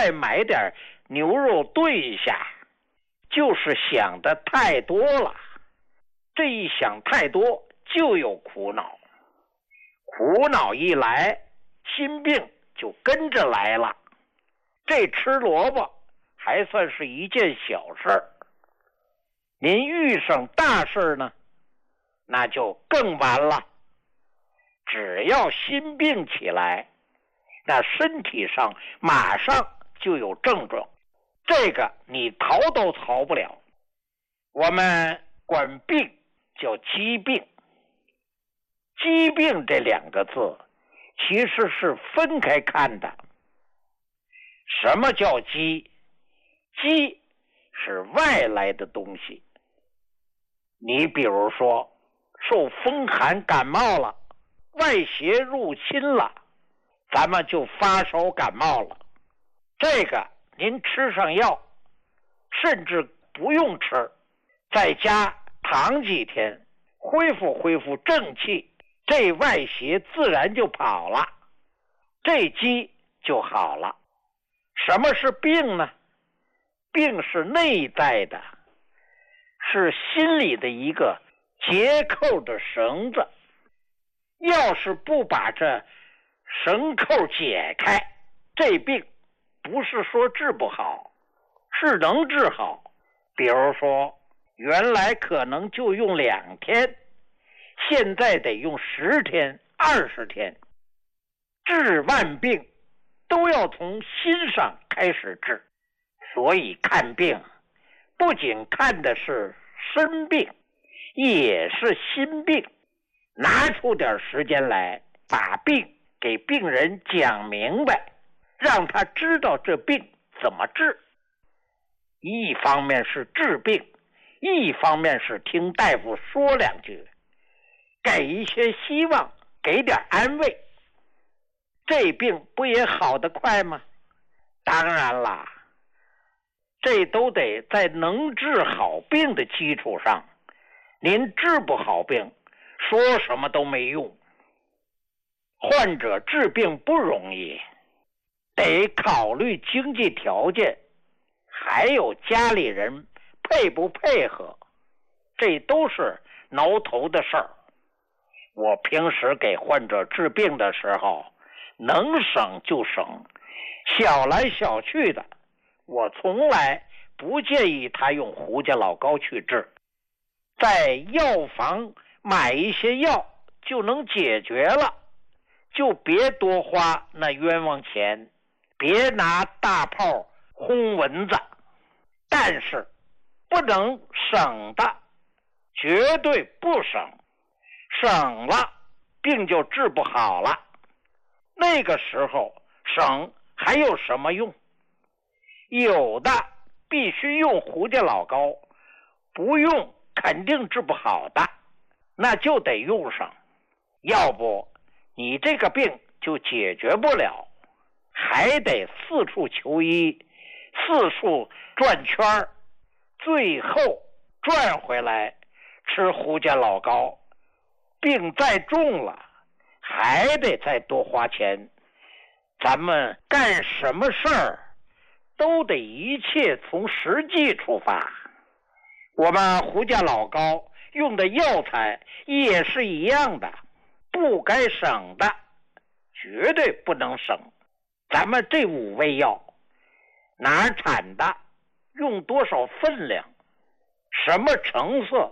再买点牛肉炖一下，就是想的太多了。这一想太多就有苦恼，苦恼一来，心病就跟着来了。这吃萝卜还算是一件小事儿，您遇上大事呢，那就更完了。只要心病起来，那身体上马上就有症状，这个你逃都逃不了。我们管病叫疾病，疾病这两个字其实是分开看的。什么叫疾？疾是外来的东西，你比如说受风寒感冒了，外邪入侵了，咱们就发烧感冒了。这个您吃上药，甚至不用吃，在家躺几天，恢复正气，这外邪自然就跑了，这疾就好了。什么是病呢？病是内在的，是心里的一个结扣的绳子。要是不把这绳扣解开，这病不是说治不好，是能治好。比如说原来可能就用2天，现在得用10天20天。治万病都要从心上开始治，所以看病不仅看的是身病，也是心病。拿出点时间来，把病给病人讲明白，让他知道这病怎么治。一方面是治病，一方面是听大夫说2句，给一些希望，给点安慰，这病不也好得快吗？当然啦，这都得在能治好病的基础上，您治不好病，说什么都没用。患者治病不容易，得考虑经济条件，还有家里人配不配合，这都是挠头的事儿。我平时给患者治病的时候，能省就省，小来小去的，我从来不建议他用胡家老膏去治。在药房买一些药就能解决了，就别多花那冤枉钱，别拿大炮轰蚊子。但是不能省的，绝对不省，省了病就治不好了。那个时候省还有什么用？有的必须用胡家老膏，不用肯定治不好的，那就得用上，要不你这个病就解决不了，还得四处求医，四处转圈，最后转回来吃胡家老膏，病再重了还得再多花钱。咱们干什么事儿都得一切从实际出发。我们胡家老膏用的药材也是一样的，不该省的绝对不能省。咱们这5味药哪儿产的，用多少分量，什么成色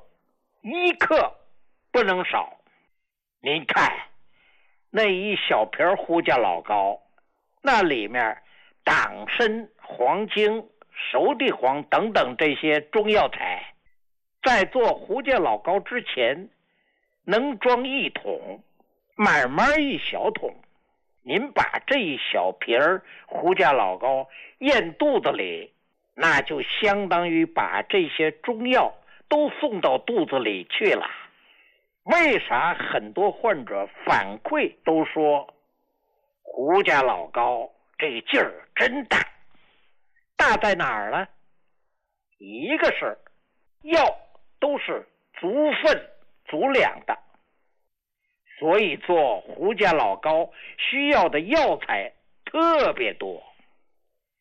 ，1克不能少。您看那一小瓶胡家老膏，那里面党参、黄精、熟地黄等等这些中药材，在做胡家老膏之前能装1桶，慢慢一小桶。您把这一小瓶胡家老膏咽肚子里，那就相当于把这些中药都送到肚子里去了。为啥很多患者反馈都说胡家老膏这劲儿真大？大在哪儿呢？一个是药都是足分足量的，所以做胡家老膏需要的药材特别多。